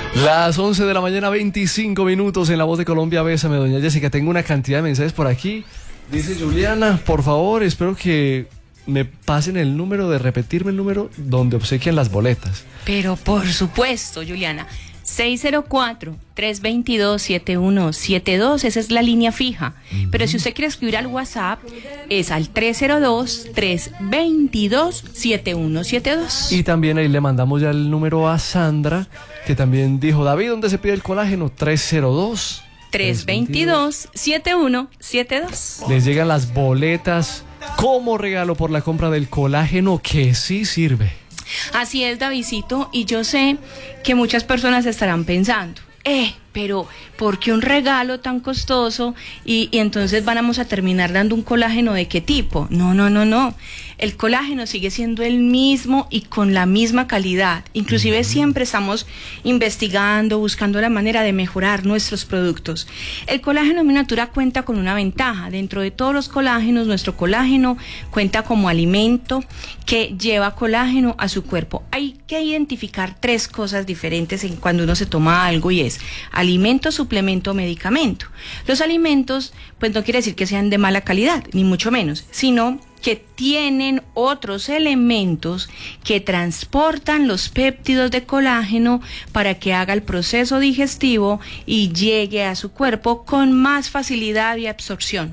Las 11 de la mañana, 25 minutos en La Voz de Colombia. Bésame, doña Jessica. Tengo una cantidad de mensajes por aquí. Dice Juliana, por favor, espero que me pasen el número, de repetirme el número donde obsequian las boletas. Pero por supuesto, Juliana. 604-322-7172, esa es la línea fija. Pero si usted quiere escribir al WhatsApp, es al 302-322-7172. Y también ahí le mandamos ya el número a Sandra, que también dijo, David, ¿dónde se pide el colágeno? 302-322-7172. Les llegan las boletas como regalo por la compra del colágeno, que sí sirve. Así es, Davidcito, y yo sé que muchas personas estarán pensando, pero ¿por qué un regalo tan costoso y entonces vamos a terminar dando un colágeno de qué tipo? No. El colágeno sigue siendo el mismo y con la misma calidad. Inclusive siempre estamos investigando, buscando la manera de mejorar nuestros productos. El colágeno en miniatura cuenta con una ventaja. Dentro de todos los colágenos, nuestro colágeno cuenta como alimento que lleva colágeno a su cuerpo. Hay que identificar tres cosas diferentes en cuando uno se toma algo, y es alimento, suplemento, medicamento. Los alimentos, pues no quiere decir que sean de mala calidad, ni mucho menos, sino que tienen otros elementos que transportan los péptidos de colágeno para que haga el proceso digestivo y llegue a su cuerpo con más facilidad y absorción.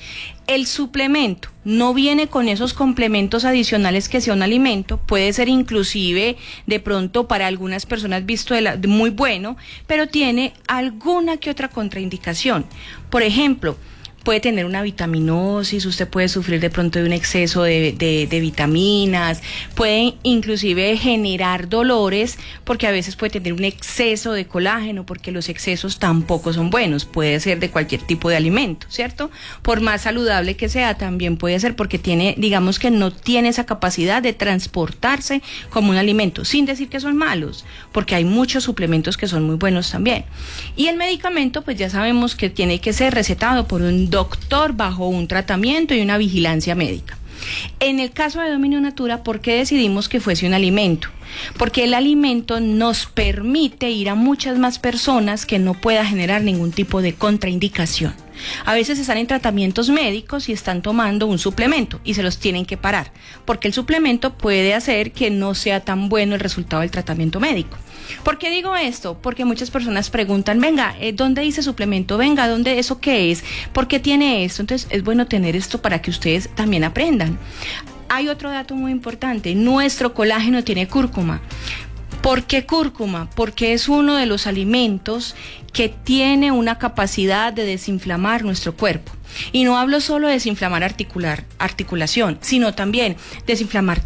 El suplemento no viene con esos complementos adicionales que sea un alimento, puede ser inclusive de pronto para algunas personas visto muy bueno, pero tiene alguna que otra contraindicación. Por ejemplo, puede tener una vitaminosis, usted puede sufrir de pronto de un exceso de vitaminas, puede inclusive generar dolores porque a veces puede tener un exceso de colágeno, porque los excesos tampoco son buenos, puede ser de cualquier tipo de alimento, ¿cierto? Por más saludable que sea, también puede ser porque tiene, digamos que no tiene esa capacidad de transportarse como un alimento, sin decir que son malos, porque hay muchos suplementos que son muy buenos también. Y el medicamento, pues ya sabemos que tiene que ser recetado por un doctor bajo un tratamiento y una vigilancia médica. En el caso de Dominio Natura, ¿por qué decidimos que fuese un alimento? Porque el alimento nos permite ir a muchas más personas que no pueda generar ningún tipo de contraindicación. A veces están en tratamientos médicos y están tomando un suplemento y se los tienen que parar, porque el suplemento puede hacer que no sea tan bueno el resultado del tratamiento médico. ¿Por qué digo esto? Porque muchas personas preguntan, venga, ¿dónde dice suplemento? Venga, ¿dónde eso qué es? ¿Por qué tiene esto? Entonces es bueno tener esto para que ustedes también aprendan. Hay otro dato muy importante, nuestro colágeno tiene cúrcuma. ¿Por qué cúrcuma? Porque es uno de los alimentos que tiene una capacidad de desinflamar nuestro cuerpo. Y no hablo solo de desinflamar articulación, sino también desinflamar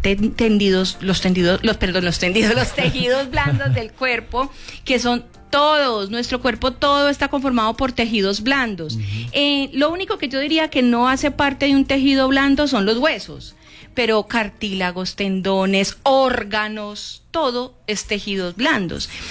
los tejidos blandos del cuerpo, que son todos, nuestro cuerpo todo está conformado por tejidos blandos. Lo único que yo diría que no hace parte de un tejido blando son los huesos, pero cartílagos, tendones, órganos, todo es tejidos blandos.